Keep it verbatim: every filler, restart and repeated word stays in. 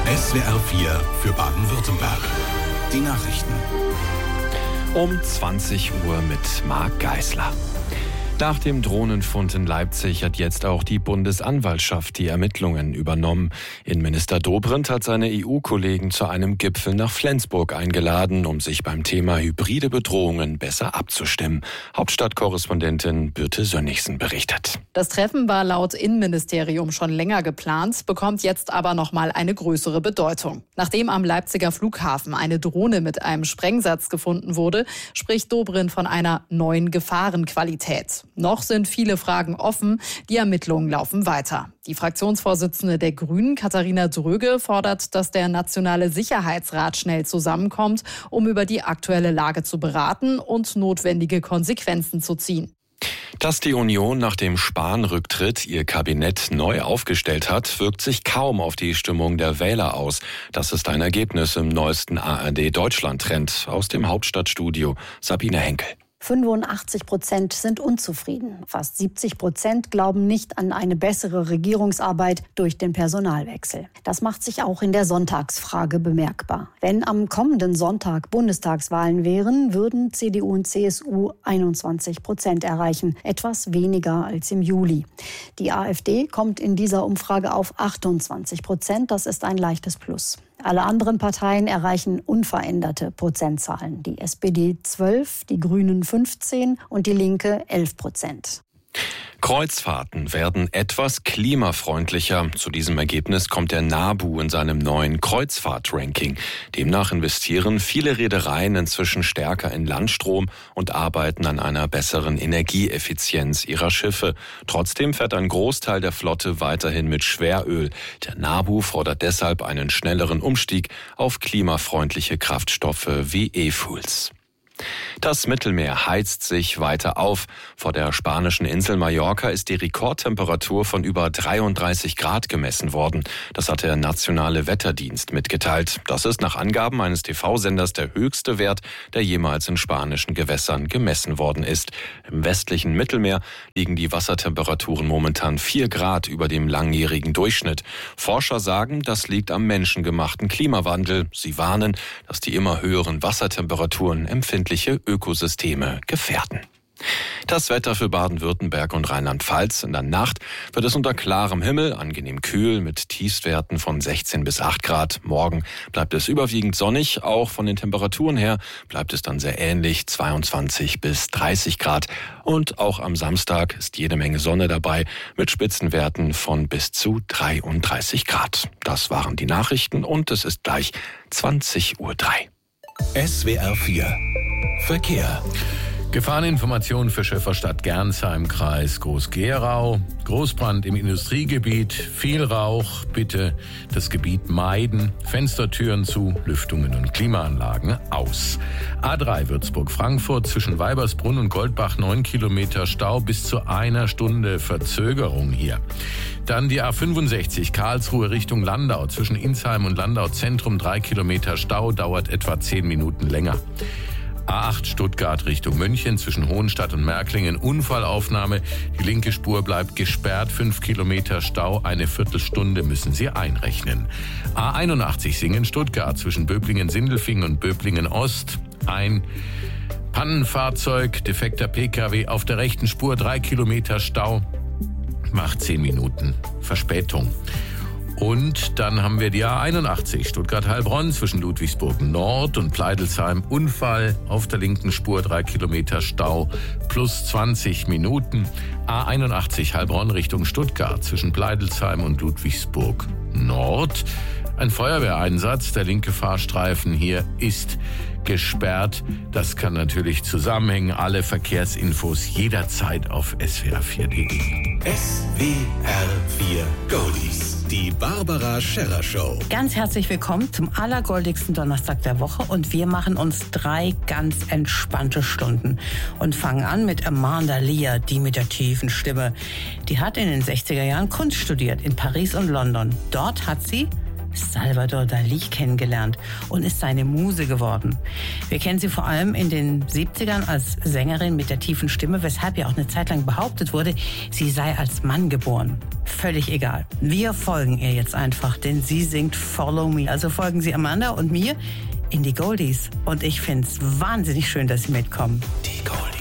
S W R vier für Baden-Württemberg. Die Nachrichten. Um zwanzig Uhr mit Marc Geisler. Nach dem Drohnenfund in Leipzig hat jetzt auch die Bundesanwaltschaft die Ermittlungen übernommen. Innenminister Dobrindt hat seine E U-Kollegen zu einem Gipfel nach Flensburg eingeladen, um sich beim Thema hybride Bedrohungen besser abzustimmen. Hauptstadtkorrespondentin Birte Sönnigsen berichtet. Das Treffen war laut Innenministerium schon länger geplant, bekommt jetzt aber nochmal eine größere Bedeutung. Nachdem am Leipziger Flughafen eine Drohne mit einem Sprengsatz gefunden wurde, spricht Dobrindt von einer neuen Gefahrenqualität. Noch sind viele Fragen offen, die Ermittlungen laufen weiter. Die Fraktionsvorsitzende der Grünen, Katharina Dröge, fordert, dass der Nationale Sicherheitsrat schnell zusammenkommt, um über die aktuelle Lage zu beraten und notwendige Konsequenzen zu ziehen. Dass die Union nach dem Spahn-Rücktritt ihr Kabinett neu aufgestellt hat, wirkt sich kaum auf die Stimmung der Wähler aus. Das ist ein Ergebnis im neuesten A R D-Deutschland-Trend aus dem Hauptstadtstudio. Sabine Henkel. fünfundachtzig Prozent sind unzufrieden. Fast siebzig Prozent glauben nicht an eine bessere Regierungsarbeit durch den Personalwechsel. Das macht sich auch in der Sonntagsfrage bemerkbar. Wenn am kommenden Sonntag Bundestagswahlen wären, würden C D U und C S U einundzwanzig Prozent erreichen, etwas weniger als im Juli. Die AfD kommt in dieser Umfrage auf achtundzwanzig Prozent, das ist ein leichtes Plus. Alle anderen Parteien erreichen unveränderte Prozentzahlen. Die S P D zwölf, die Grünen fünfzehn und die Linke elf Prozent. Kreuzfahrten werden etwas klimafreundlicher. Zu diesem Ergebnis kommt der NABU in seinem neuen Kreuzfahrt-Ranking. Demnach investieren viele Reedereien inzwischen stärker in Landstrom und arbeiten an einer besseren Energieeffizienz ihrer Schiffe. Trotzdem fährt ein Großteil der Flotte weiterhin mit Schweröl. Der NABU fordert deshalb einen schnelleren Umstieg auf klimafreundliche Kraftstoffe wie E-Fuels. Das Mittelmeer heizt sich weiter auf. Vor der spanischen Insel Mallorca ist die Rekordtemperatur von über dreiunddreißig Grad gemessen worden. Das hat der Nationale Wetterdienst mitgeteilt. Das ist nach Angaben eines T V-Senders der höchste Wert, der jemals in spanischen Gewässern gemessen worden ist. Im westlichen Mittelmeer liegen die Wassertemperaturen momentan vier Grad über dem langjährigen Durchschnitt. Forscher sagen, das liegt am menschengemachten Klimawandel. Sie warnen, dass die immer höheren Wassertemperaturen empfindliche Ökosysteme gefährden. Das Wetter für Baden-Württemberg und Rheinland-Pfalz. In der Nacht wird es unter klarem Himmel angenehm kühl mit Tiefstwerten von sechzehn bis acht Grad. Morgen bleibt es überwiegend sonnig. Auch von den Temperaturen her bleibt es dann sehr ähnlich, zweiundzwanzig bis dreißig Grad. Und auch am Samstag ist jede Menge Sonne dabei mit Spitzenwerten von bis zu dreiunddreißig Grad. Das waren die Nachrichten und es ist gleich zwanzig Uhr drei. S W R vier Verkehr. Gefahreninformation für Schöfferstadt Gernsheim, Kreis Groß-Gerau. Großbrand im Industriegebiet, viel Rauch. Bitte das Gebiet meiden. Fenstertüren zu, Lüftungen und Klimaanlagen aus. A drei Würzburg-Frankfurt zwischen Weibersbrunn und Goldbach neun Kilometer Stau bis zu einer Stunde Verzögerung hier. Dann die A fünfundsechzig Karlsruhe Richtung Landau zwischen Insheim und Landau Zentrum drei Kilometer Stau, dauert etwa zehn Minuten länger. A acht Stuttgart Richtung München zwischen Hohenstadt und Märklingen Unfallaufnahme. Die linke Spur bleibt gesperrt, fünf Kilometer Stau, eine Viertelstunde müssen Sie einrechnen. A einundachtzig Singen Stuttgart zwischen Böblingen-Sindelfingen und Böblingen-Ost. Ein Pannenfahrzeug, defekter P K W auf der rechten Spur, drei Kilometer Stau, macht zehn Minuten Verspätung. Und dann haben wir die A einundachtzig Stuttgart-Heilbronn zwischen Ludwigsburg Nord und Pleidelsheim. Unfall auf der linken Spur, drei Kilometer Stau plus zwanzig Minuten. A einundachtzig Heilbronn Richtung Stuttgart zwischen Pleidelsheim und Ludwigsburg Nord. Ein Feuerwehreinsatz, der linke Fahrstreifen hier ist gesperrt. Das kann natürlich zusammenhängen. Alle Verkehrsinfos jederzeit auf S W R vier punkt de. S W R vier Goldies. Die Barbara Scherrer Show. Ganz herzlich willkommen zum allergoldigsten Donnerstag der Woche und wir machen uns drei ganz entspannte Stunden und fangen an mit Amanda Lear, die mit der tiefen Stimme. Die hat in den sechziger Jahren Kunst studiert in Paris und London. Dort hat sie Salvador Dali kennengelernt und ist seine Muse geworden. Wir kennen sie vor allem in den siebzigern als Sängerin mit der tiefen Stimme, weshalb ja auch eine Zeit lang behauptet wurde, sie sei als Mann geboren. völlig egal. Wir folgen ihr jetzt einfach, denn sie singt Follow Me. Also folgen Sie Amanda und mir in die Goldies. Und ich find's wahnsinnig schön, dass Sie mitkommen. Die Goldies.